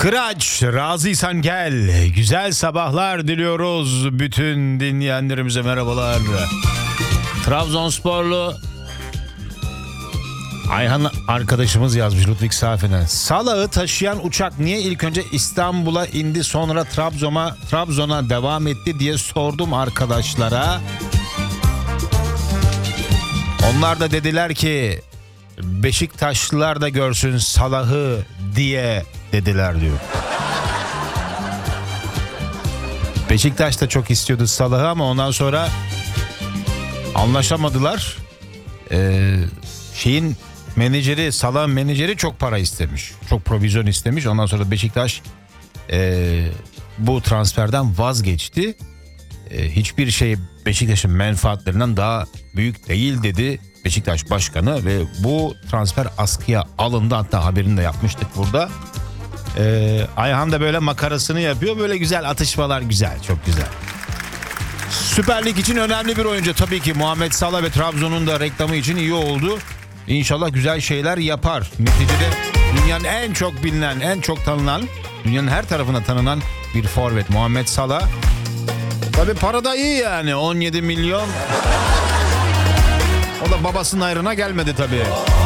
Kıraç, razıysan gel. Güzel sabahlar diliyoruz bütün dinleyenlerimize, merhabalar. Trabzonsporlu Ayhan arkadaşımız yazmış Ludwig Safen'e. Salağı taşıyan uçak niye ilk önce İstanbul'a indi sonra Trabzon'a devam etti diye sordum arkadaşlara. Onlar da dediler ki Beşiktaşlılar da görsün Salah'ı diye dediler diyor. Beşiktaş da çok istiyordu Salah'ı ama ondan sonra anlaşamadılar. Salah'ın menajeri çok para istemiş. Çok provizyon istemiş. Ondan sonra Beşiktaş bu transferden vazgeçti. Hiçbir şey Beşiktaş'ın menfaatlerinden daha büyük değil dedi Beşiktaş Başkanı ve bu transfer askıya alındı. Hatta haberini de yapmıştık burada. Ayhan da böyle makarasını yapıyor. Böyle güzel atışmalar, güzel, çok güzel. Süper Lig için önemli bir oyuncu tabii ki Muhammed Salah ve Trabzon'un da reklamı için iyi oldu. İnşallah güzel şeyler yapar. Neticede dünyanın en çok bilinen, en çok tanınan, dünyanın her tarafına tanınan bir forvet Muhammed Salah. Tabii para da iyi yani, 17 milyon. O da babasının ayrına gelmedi tabii.